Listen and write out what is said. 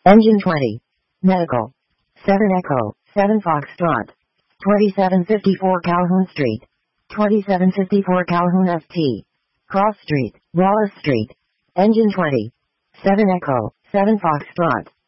Engine 20. Medical. 7 Echo, 7 Foxtrot. 2754 Calhoun Street. 2754 Calhoun ST. Cross Street, Wallace Street. Engine 20. 7 Echo, 7 Foxtrot.